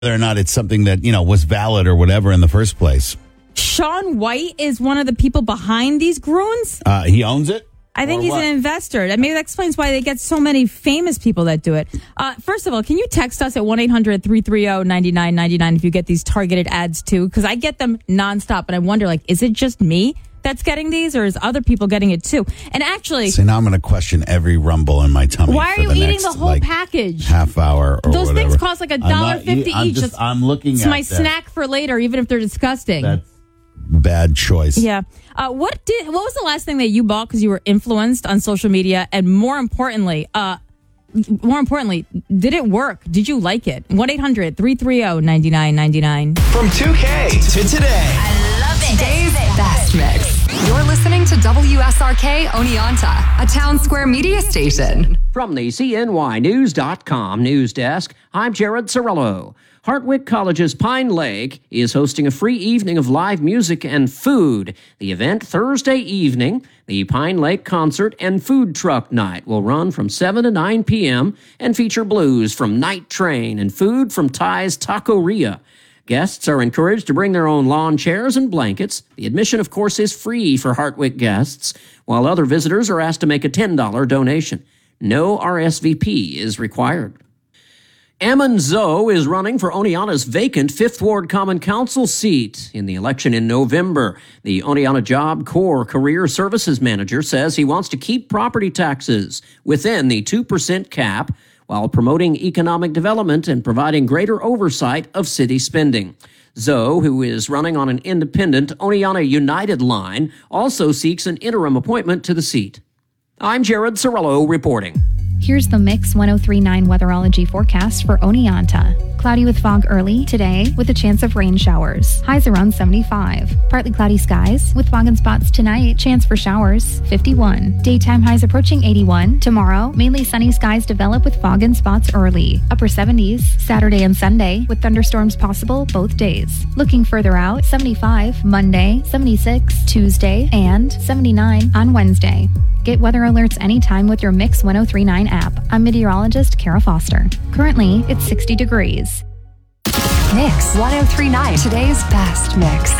or not it's something that, was valid or whatever in the first place. Sean White is one of the people behind these Grunes. He owns it? I think he's an investor. And maybe that explains why they get so many famous people that do it. First of all, can you text us at 1-800-330-9999 if you get these targeted ads too? Because I get them nonstop, and I wonder, is it just me that's getting these, or is other people getting it too? And actually, so now I'm going to question every rumble in my tummy. Why are you eating the whole package? Half hour or those whatever. Things cost like $1.50 each. I'm looking it's at my snack for later, even if they're disgusting. That's bad choice. Yeah. What was the last thing that you bought because you were influenced on social media? And more importantly, did it work? Did you like it? 1-800-330-9999. From 2K to today. I love it. Today's best mix. You're listening to WSRK Oneonta, a Town Square media station. From the CNYnews.com news desk, I'm Jared Cirillo. Hartwick College's Pine Lake is hosting a free evening of live music and food. The event Thursday evening, the Pine Lake Concert and Food Truck Night will run from 7 to 9 p.m. and feature blues from Night Train and food from Ty's Taqueria. Guests are encouraged to bring their own lawn chairs and blankets. The admission, of course, is free for Hartwick guests, while other visitors are asked to make a $10 donation. No RSVP is required. Ammon Zoe is running for Oneonta's vacant 5th Ward Common Council seat in the election in November. The Oneonta Job Corps Career Services Manager says he wants to keep property taxes within the 2% cap while promoting economic development and providing greater oversight of city spending. Zoe, who is running on an independent Oneonta United line, also seeks an interim appointment to the seat. I'm Jared Cirillo reporting. Here's the Mix 103.9 Weatherology forecast for Oneonta. Cloudy with fog early today with a chance of rain showers. Highs around 75. Partly cloudy skies with fog and spots tonight. Chance for showers 51. Daytime highs approaching 81. Tomorrow, mainly sunny skies develop with fog and spots early. Upper 70s Saturday and Sunday with thunderstorms possible both days. Looking further out, 75 Monday, 76 Tuesday, and 79 on Wednesday. Get weather alerts anytime with your Mix 103.9 app. I'm meteorologist Kara Foster. Currently, it's 60 degrees. Mix 103.9, today's best mix.